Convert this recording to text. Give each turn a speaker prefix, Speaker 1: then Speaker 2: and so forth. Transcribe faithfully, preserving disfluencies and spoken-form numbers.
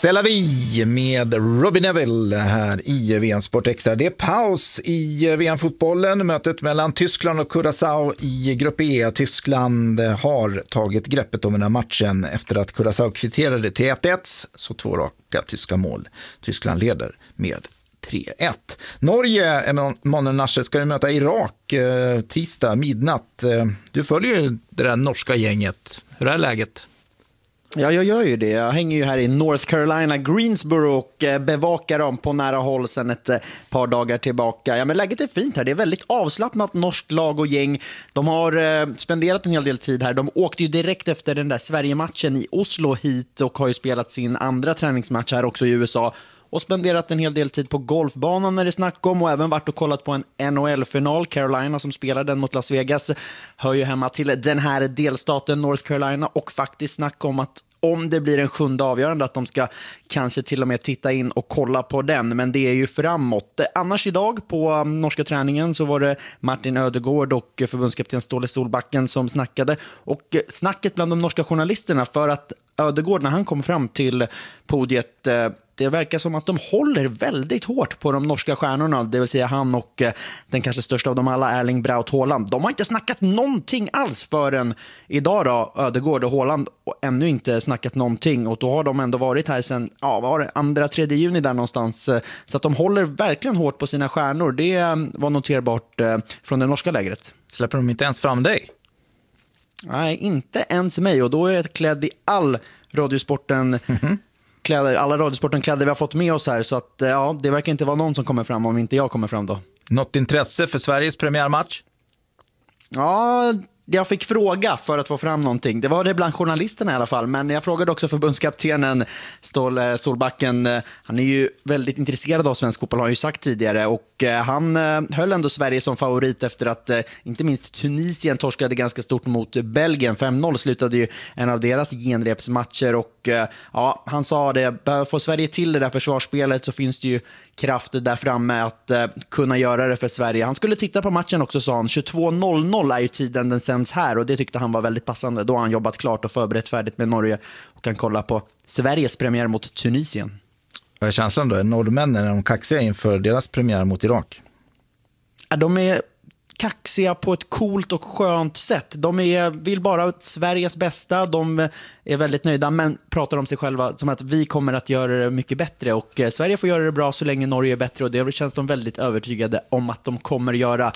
Speaker 1: C'est la vie med Robbie Neville här i V M Sport Extra. Det är paus i V M-fotbollen. Mötet mellan Tyskland och Curaçao i grupp E. Tyskland har tagit greppet om den här matchen efter att Curaçao kvitterade till ett ett. Så två raka tyska mål. Tyskland leder med tre ett. Norge, Emanuel Nasser, ska ju möta Irak eh, tisdag midnatt. Eh, du följer ju det där norska gänget. Hur är läget?
Speaker 2: Ja, jag gör ju det. Jag hänger ju här i North Carolina, Greensboro, och bevakar dem på nära håll sedan ett par dagar tillbaka. Ja, men läget är fint här. Det är väldigt avslappnat norskt lag och gäng. De har eh, spenderat en hel del tid här. De åkte ju direkt efter den där Sverige-matchen i Oslo hit och har ju spelat sin andra träningsmatch här också i U S A. Och spenderat en hel del tid på golfbanan när det snack om, och även varit och kollat på en N H L-final. Carolina som spelar den mot Las Vegas hör ju hemma till den här delstaten North Carolina, och faktiskt snack om att om det blir en sjunde avgörande att de ska kanske till och med titta in och kolla på den, men det är ju framåt. Annars idag på norska träningen så var det Martin Ödegård och förbundskapten Ståle Solbacken som snackade, och snacket bland de norska journalisterna, för att Ödegård när han kom fram till podiet, det verkar som att de håller väldigt hårt på de norska stjärnorna, det vill säga han och den kanske största av dem alla, Erling Braut Haaland. De har inte snackat någonting alls förrän idag då, Ödegård och Haaland, och ännu inte snackat någonting, och då har de ändå varit här sedan, ja, var det andra, tredje juni där någonstans, så att de håller verkligen hårt på sina stjärnor. Det var noterbart från det norska lägret.
Speaker 1: Släpper de inte ens fram dig?
Speaker 2: Nej, inte ens mig, och då är jag klädd i all radiosporten mm-hmm. kläder, alla radiosporten kläder vi har fått med oss här, så att ja, det verkar inte vara någon som kommer fram om inte jag kommer fram då.
Speaker 1: Något intresse för Sveriges premiärmatch?
Speaker 2: Ja, jag fick fråga för att få fram någonting. Det var det bland journalisterna i alla fall, men jag frågade också förbundskaptenen Ståle Solbacken. Han är ju väldigt intresserad av svensk fotboll, har han ju sagt tidigare, och han höll ändå Sverige som favorit efter att inte minst Tunisien torskade ganska stort mot Belgien. fem noll slutade ju en av deras genrepsmatcher, och ja, han sa det, får Sverige till det där försvarsspelet så finns det ju krafter där framme att kunna göra det för Sverige. Han skulle titta på matchen också, sa han. tjugotvå noll noll är ju tiden den sänds här, och det tyckte han var väldigt passande. Då har han jobbat klart och förberett färdigt med Norge och kan kolla på Sveriges premiär mot Tunisien.
Speaker 1: Vad är känslan då? Är norrmännen, är de kaxiga inför deras premiär mot Irak?
Speaker 2: Ja, de är kaxiga på ett coolt och skönt sätt. De är, vill bara Sveriges bästa. De är väldigt nöjda, men pratar om sig själva som att vi kommer att göra det mycket bättre, och Sverige får göra det bra så länge Norge är bättre, och det känns de väldigt övertygade om att de kommer göra.